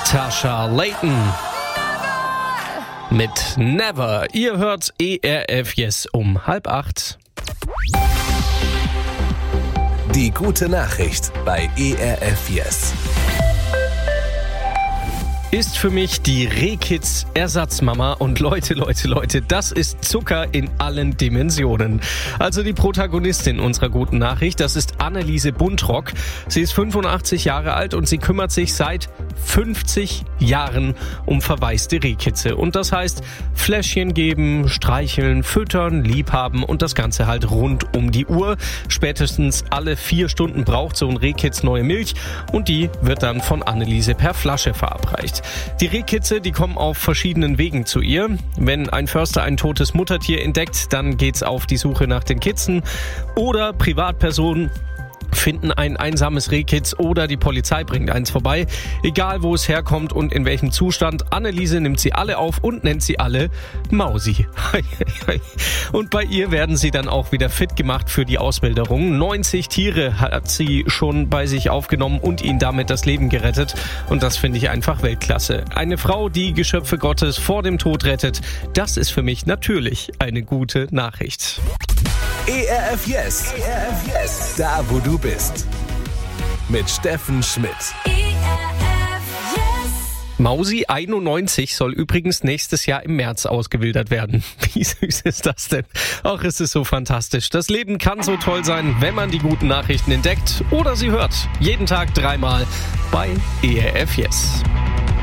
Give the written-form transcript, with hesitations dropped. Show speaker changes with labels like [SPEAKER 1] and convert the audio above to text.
[SPEAKER 1] Natasha Layton mit Never. Ihr hört ERF Yes um 7:30.
[SPEAKER 2] Die gute Nachricht bei ERF Yes.
[SPEAKER 1] Ist für mich die Rehkids Ersatzmama und Leute, das ist Zucker in allen Dimensionen. Also die Protagonistin unserer guten Nachricht, das ist Anneliese Buntrock. Sie ist 85 Jahre alt und sie kümmert sich seit 50 Jahren um verwaiste Rehkitze. Und das heißt, Fläschchen geben, streicheln, füttern, liebhaben und das Ganze halt rund um die Uhr. Spätestens alle 4 Stunden braucht so ein Rehkitz neue Milch und die wird dann von Anneliese per Flasche verabreicht. Die Rehkitze, die kommen auf verschiedenen Wegen zu ihr. Wenn ein Förster ein totes Muttertier entdeckt, dann geht's auf die Suche nach den Kitzen. Oder Privatpersonen finden ein einsames Rehkitz oder die Polizei bringt eins vorbei. Egal, wo es herkommt und in welchem Zustand, Anneliese nimmt sie alle auf und nennt sie alle Mausi. Und bei ihr werden sie dann auch wieder fit gemacht für die Auswilderung. 90 Tiere hat sie schon bei sich aufgenommen und ihnen damit das Leben gerettet. Und das finde ich einfach Weltklasse. Eine Frau, die Geschöpfe Gottes vor dem Tod rettet, das ist für mich natürlich eine gute Nachricht.
[SPEAKER 2] ERF Yes. ERF Yes. Da, wo du bist. Mit Steffen Schmidt.
[SPEAKER 1] Mausi 91 soll übrigens nächstes Jahr im März ausgewildert werden. Wie süß ist das denn? Ach, es ist so fantastisch. Das Leben kann so toll sein, wenn man die guten Nachrichten entdeckt oder sie hört. Jeden Tag 3-mal bei ERF Yes.